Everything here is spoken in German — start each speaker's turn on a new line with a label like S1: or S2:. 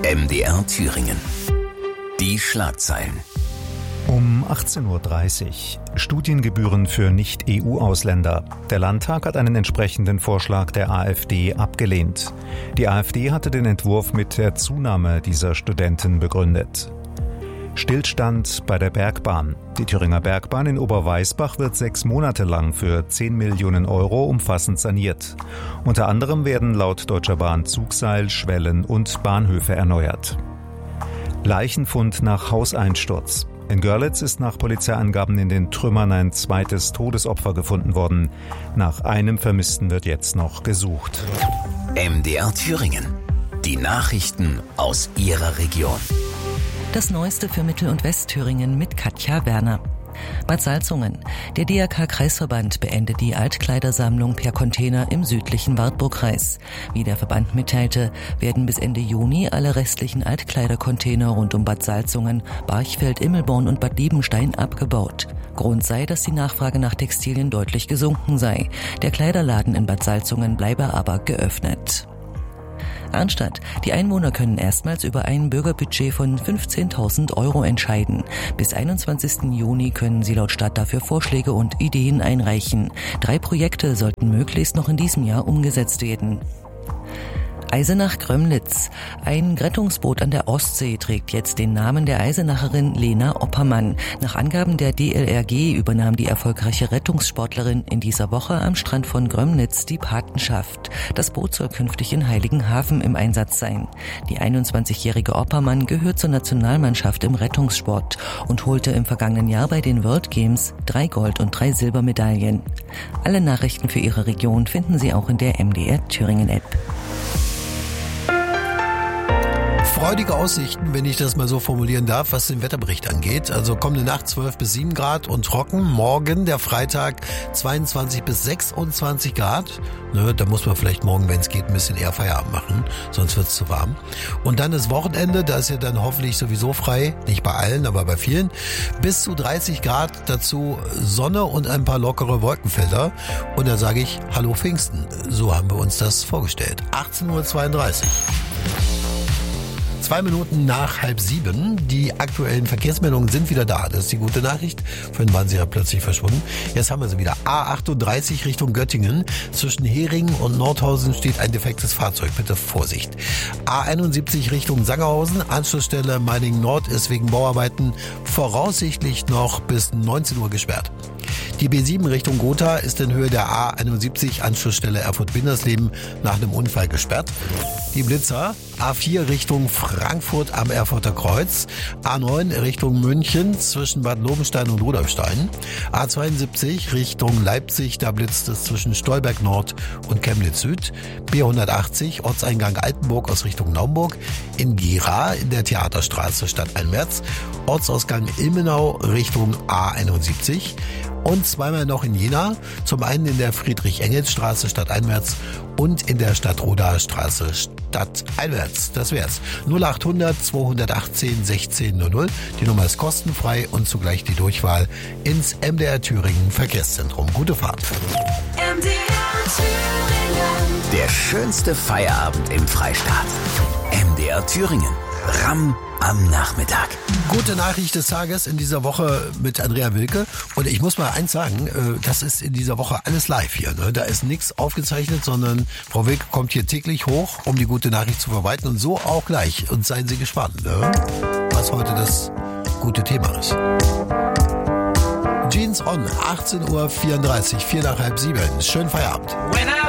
S1: MDR Thüringen. Die Schlagzeilen.
S2: Um 18:30 Uhr. Studiengebühren für Nicht-EU-Ausländer. Der Landtag hat einen entsprechenden Vorschlag der AfD abgelehnt. Die AfD hatte den Entwurf mit der Zunahme dieser Studenten begründet. Stillstand bei der Bergbahn. Die Thüringer Bergbahn in Oberweisbach wird 6 Monate lang für 10 Millionen Euro umfassend saniert. Unter anderem werden laut Deutscher Bahn Zugseil, Schwellen und Bahnhöfe erneuert. Leichenfund nach Hauseinsturz. In Görlitz ist nach Polizeiangaben in den Trümmern ein zweites Todesopfer gefunden worden. Nach einem Vermissten wird jetzt noch gesucht.
S1: MDR Thüringen. Die Nachrichten aus Ihrer Region.
S3: Das Neueste für Mittel- und Westthüringen mit Katja Werner. Bad Salzungen. Der DRK-Kreisverband beendet die Altkleidersammlung per Container im südlichen Wartburgkreis. Wie der Verband mitteilte, werden bis Ende Juni alle restlichen Altkleidercontainer rund um Bad Salzungen, Barchfeld, Immelborn und Bad Liebenstein abgebaut. Grund sei, dass die Nachfrage nach Textilien deutlich gesunken sei. Der Kleiderladen in Bad Salzungen bleibe aber geöffnet. Arnstadt. Die Einwohner können erstmals über ein Bürgerbudget von 15.000 Euro entscheiden. Bis 21. Juni können sie laut Stadt dafür Vorschläge und Ideen einreichen. 3 Projekte sollten möglichst noch in diesem Jahr umgesetzt werden. Eisenach-Grömlitz. Ein Rettungsboot an der Ostsee trägt jetzt den Namen der Eisenacherin Lena Oppermann. Nach Angaben der DLRG übernahm die erfolgreiche Rettungssportlerin in dieser Woche am Strand von Grömlitz die Patenschaft. Das Boot soll künftig in Heiligenhafen im Einsatz sein. Die 21-jährige Oppermann gehört zur Nationalmannschaft im Rettungssport und holte im vergangenen Jahr bei den World Games 3 Gold- und 3 Silbermedaillen. Alle Nachrichten für Ihre Region finden Sie auch in der MDR Thüringen App.
S4: Freudige Aussichten, wenn ich das mal so formulieren darf, was den Wetterbericht angeht. Also kommende Nacht 12 bis 7 Grad und trocken. Morgen, der Freitag, 22 bis 26 Grad. Da muss man vielleicht morgen, wenn es geht, ein bisschen eher Feierabend machen, sonst wird es zu warm. Und dann das Wochenende, da ist ja dann hoffentlich sowieso frei, nicht bei allen, aber bei vielen. Bis zu 30 Grad, dazu Sonne und ein paar lockere Wolkenfelder. Und da sage ich, hallo Pfingsten. So haben wir uns das vorgestellt. 18:32 Uhr. 2 Minuten nach 6:30. Die aktuellen Verkehrsmeldungen sind wieder da. Das ist die gute Nachricht. Vorhin waren sie ja plötzlich verschwunden. Jetzt haben wir sie wieder. A38 Richtung Göttingen. Zwischen Heringen und Nordhausen steht ein defektes Fahrzeug. Bitte Vorsicht. A71 Richtung Sangerhausen. Anschlussstelle Meiningen Nord ist wegen Bauarbeiten voraussichtlich noch bis 19 Uhr gesperrt. Die B7 Richtung Gotha ist in Höhe der A71 Anschlussstelle Erfurt-Bindersleben nach einem Unfall gesperrt. Die Blitzer A4 Richtung Frankfurt am Erfurter Kreuz, A9 Richtung München zwischen Bad Lobenstein und Rudolfstein, A72 Richtung Leipzig, da blitzt es zwischen Stolberg Nord und Chemnitz Süd, B180 Ortseingang Altenburg aus Richtung Naumburg, in Gera in der Theaterstraße stadteinwärts, Ortsausgang Ilmenau Richtung A71 und zweimal noch in Jena, zum einen in der Friedrich-Engels-Straße stadteinwärts und in der Stadtrodaer Straße stadteinwärts. Das wär's. 0800 218 1600. Die Nummer ist kostenfrei und zugleich die Durchwahl ins MDR Thüringen Verkehrszentrum. Gute Fahrt.
S1: MDR Thüringen. Der schönste Feierabend im Freistaat. MDR Thüringen. RAM am Nachmittag.
S4: Gute Nachricht des Tages in dieser Woche mit Andrea Wilke. Und ich muss mal eins sagen, das ist in dieser Woche alles live hier. Ne? Da ist nichts aufgezeichnet, sondern Frau Wilke kommt hier täglich hoch, um die gute Nachricht zu verbreiten. Und so auch gleich. Und seien Sie gespannt, ne? Was heute das gute Thema ist. Jeans on, 18:34 Uhr, 6:04. Schönen Feierabend.